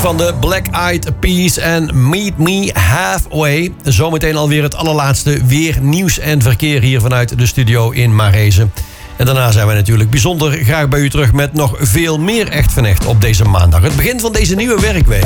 van de Black Eyed Peas en Meet Me Halfway. Zometeen alweer het allerlaatste weer nieuws en verkeer hier vanuit de studio in Maarhezen. En daarna zijn wij natuurlijk bijzonder graag bij u terug met nog veel meer Echt van Echt op deze maandag. Het begin van deze nieuwe werkweek.